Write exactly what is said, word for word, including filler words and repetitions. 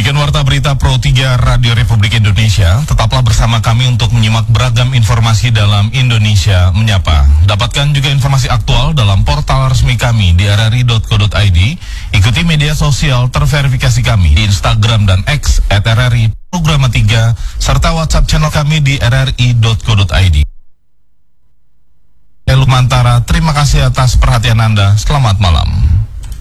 Demikian Warta Berita Pro tiga Radio Republik Indonesia. Tetaplah bersama kami untuk menyimak beragam informasi dalam Indonesia Menyapa. Dapatkan juga informasi aktual dalam portal resmi kami di r r i dot co dot i d. Ikuti media sosial terverifikasi kami di Instagram dan X at r r i Programa tiga, serta WhatsApp channel kami di r r i dot co dot i d. Eluk Mantara, terima kasih atas perhatian Anda. Selamat malam.